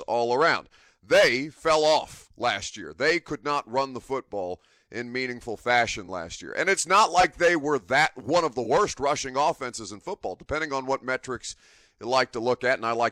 all around. They fell off last year. They could not run the football in meaningful fashion last year. And it's not like they were that one of the worst rushing offenses in football, depending on what metrics you like to look at, and I like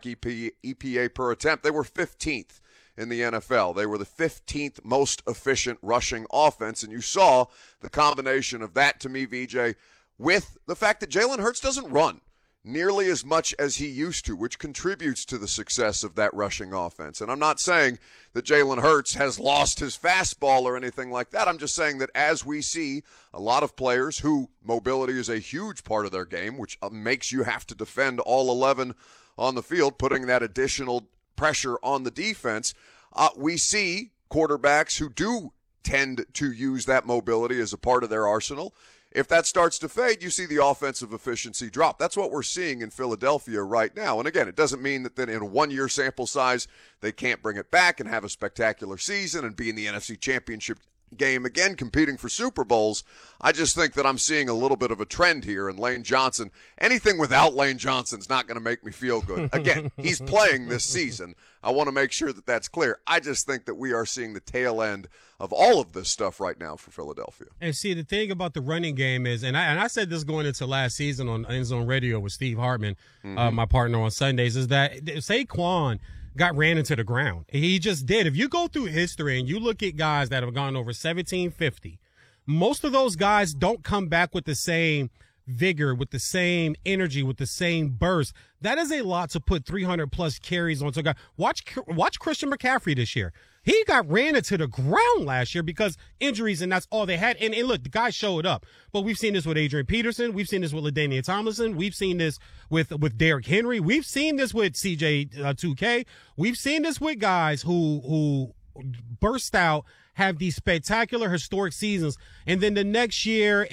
EPA per attempt. They were 15th in the NFL. They were the 15th most efficient rushing offense, and you saw the combination of that, to me, VJ, with the fact that Jalen Hurts doesn't run nearly as much as he used to, which contributes to the success of that rushing offense. And I'm not saying that Jalen Hurts has lost his fastball or anything like that. I'm just saying that as we see a lot of players who mobility is a huge part of their game, which makes you have to defend all 11 on the field, putting that additional pressure on the defense, we see quarterbacks who do tend to use that mobility as a part of their arsenal. If that starts to fade, you see the offensive efficiency drop. That's what we're seeing in Philadelphia right now. And again, it doesn't mean that then in a one-year sample size they can't bring it back and have a spectacular season and be in the NFC Championship game again, competing for Super Bowls. I just think that I'm seeing a little bit of a trend here, and Lane Johnson, anything without Lane Johnson's not going to make me feel good. Again, he's playing this season. I want to make sure that that's clear. I just think that we are seeing the tail end of all of this stuff right now for Philadelphia. And see, the thing about the running game is, and I said this going into last season on End Zone Radio with Steve Hartman, my partner on Sundays, is that Saquon got ran into the ground. He just did. If you go through history and you look at guys that have gone over 1750, most of those guys don't come back with the same vigor, with the same energy, with the same burst. That is a lot to put 300-plus carries onto a guy. Watch Christian McCaffrey this year. He got ran into the ground last year because injuries, and that's all they had. And look, the guy showed up. But we've seen this with Adrian Peterson. We've seen this with LaDainian Tomlinson. We've seen this with Derrick Henry. We've seen this with CJ 2K. We've seen this with guys who burst out, have these spectacular historic seasons, and then the next year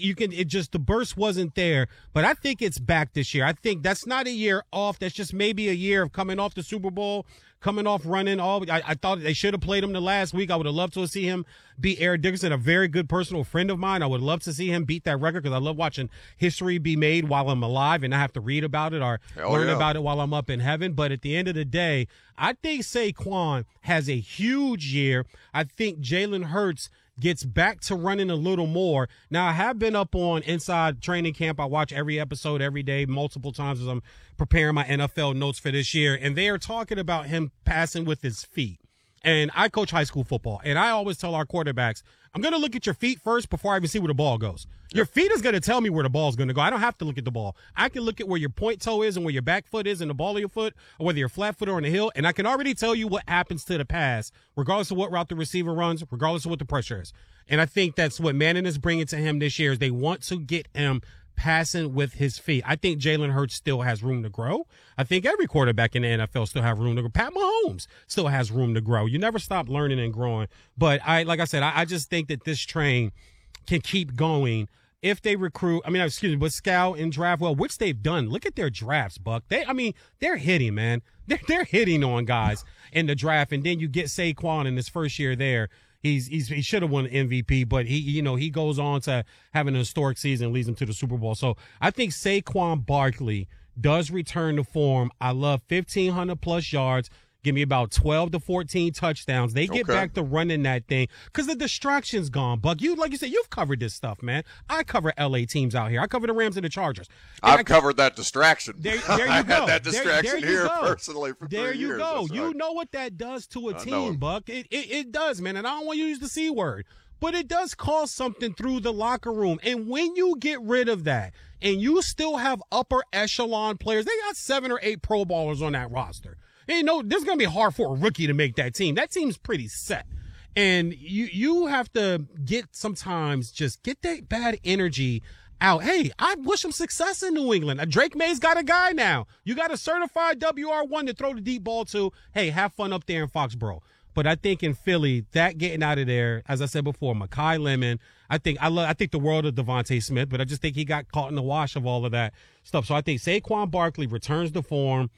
the burst wasn't there. But I think it's back this year. I think that's not a year off. That's just maybe a year of coming off the Super Bowl, coming off running all. I thought they should have played him the last week. I would have loved to see him beat Eric Dickerson, a very good personal friend of mine. I would love to see him beat that record because I love watching history be made while I'm alive and I have to read about it or learn about it while I'm up in heaven. But at the end of the day, I think Saquon has a huge year. I think Jalen Hurts gets back to running a little more. Now, I have been up on Inside Training Camp. I watch every episode every day, multiple times as I'm preparing my NFL notes for this year. And they are talking about him passing with his feet. And I coach high school football, and I always tell our quarterbacks, I'm going to look at your feet first before I even see where the ball goes. Your feet is going to tell me where the ball is going to go. I don't have to look at the ball. I can look at where your point toe is and where your back foot is and the ball of your foot, or whether you're flat foot or on the hill, and I can already tell you what happens to the pass, regardless of what route the receiver runs, regardless of what the pressure is. And I think that's what Manning is bringing to him this year is they want to get him passing with his feet. I think Jalen Hurts still has room to grow. I think every quarterback in the NFL still have room to grow. Pat Mahomes still has room to grow. You never stop learning and growing. But I just think that this train can keep going if they recruit. But scout and draft well, which they've done. Look at their drafts, Buck. They're hitting, man. They're hitting on guys in the draft, and then you get Saquon in his first year there. He should have won MVP, but he goes on to have an historic season and leads him to the Super Bowl. So I think Saquon Barkley does return to form. I love 1,500 plus yards. Give me about 12 to 14 touchdowns. They get back to running that thing because the distraction's gone. Buck, like you said, you've covered this stuff, man. I cover LA teams out here. I cover the Rams and the Chargers. I've covered that distraction. There you go. I had that distraction here personally for 3 years. There you go. You know what that does to a team, Buck. It does, man. And I don't want to use the C word, but it does cause something through the locker room. And when you get rid of that and you still have upper echelon players, they got 7 or 8 Pro Bowlers on that roster. Hey, this is going to be hard for a rookie to make that team. That team's pretty set. And you have to sometimes just get that bad energy out. Hey, I wish him success in New England. Drake May's got a guy now. You got a certified WR1 to throw the deep ball to. Hey, have fun up there in Foxborough. But I think in Philly, that getting out of there, as I said before, Mekhi Lemon, I think the world of Devontae Smith, but I just think he got caught in the wash of all of that stuff. So I think Saquon Barkley returns to form.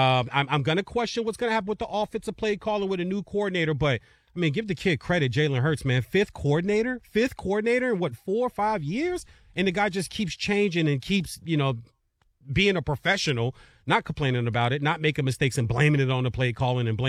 I'm going to question what's going to happen with the offensive play calling with a new coordinator, but give the kid credit, Jalen Hurts, man. Fifth coordinator in 4 or 5 years? And the guy just keeps changing and keeps, being a professional, not complaining about it, not making mistakes and blaming it on the play calling and blaming